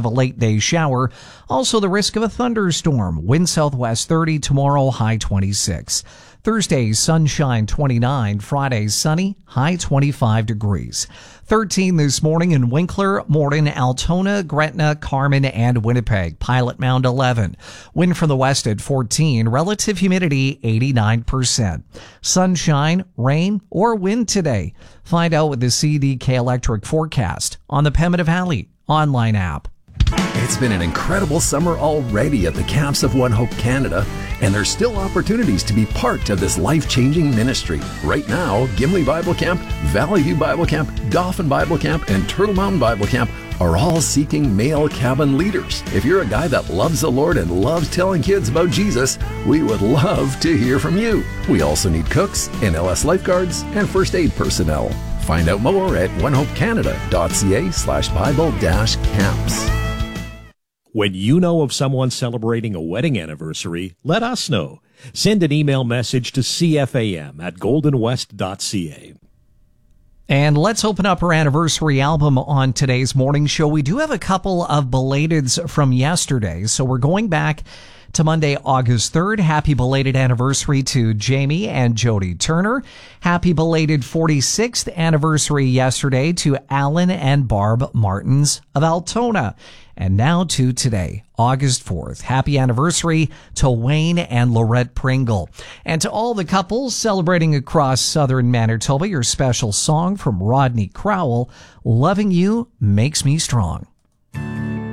of a late day shower. Also the risk of a thunderstorm. Wind southwest 30 tomorrow, high 26. Thursday, sunshine 29. Friday, sunny, high 25 degrees. 13 this morning in Winkler, Morden, Altona, Gretna, Carmen, and Winnipeg. Pilot Mound 11. Wind from the west at 14. Relative humidity 89%. Sunshine, rain, or wind today. Find out with the CDK Electric forecast on the Pembina Valley online app. It's been an incredible summer already at the camps of One Hope Canada, and there's still opportunities to be part of this life-changing ministry. Right now, Gimli Bible Camp, Valley View Bible Camp, Dauphin Bible Camp, and Turtle Mountain Bible Camp are all seeking male cabin leaders. If you're a guy that loves the Lord and loves telling kids about Jesus, we would love to hear from you. We also need cooks, NLS lifeguards, and first aid personnel. Find out more at onehopecanada.ca/Bible-camps. When you know of someone celebrating a wedding anniversary, let us know. Send an email message to cfam@goldenwest.ca. And let's open up our anniversary album on today's morning show. We do have a couple of belateds from yesterday, so we're going back to Monday, August 3rd. Happy belated anniversary to Jamie and Jody Turner. Happy belated 46th anniversary yesterday to Alan and Barb Martins of Altona. And now to today, August 4th. Happy anniversary to Wayne and Lorette Pringle. And to all the couples celebrating across southern Manitoba, your special song from Rodney Crowell, Loving You Makes Me Strong.